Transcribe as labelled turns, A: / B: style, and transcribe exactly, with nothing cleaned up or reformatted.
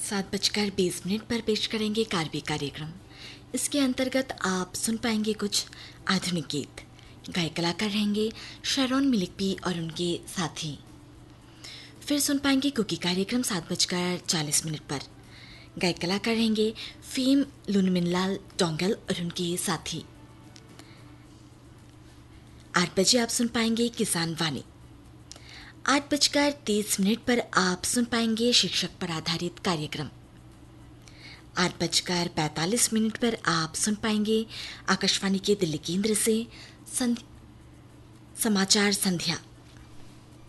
A: सात बजकर बीस मिनट पर पेश करेंगे कारवी कार्यक्रम। इसके अंतर्गत आप सुन पाएंगे कुछ आधुनिक गीत। गायक कलाकार रहेंगे शैरोन मिलिकपी और उनके साथी। फिर सुन पाएंगे कुकी कार्यक्रम सात बजकर चालीस मिनट पर। गायक कलाकार रहेंगे फीम लुनमिनलाल डोंगल और उनके साथी। आठ बजे आप सुन पाएंगे किसान वाणी। आठ बजकर तीस मिनट पर आप सुन पाएंगे शिक्षक पर आधारित कार्यक्रम। आठ बजकर पैंतालीस मिनट पर आप सुन पाएंगे आकाशवाणी के दिल्ली केंद्र से संध... समाचार संध्या।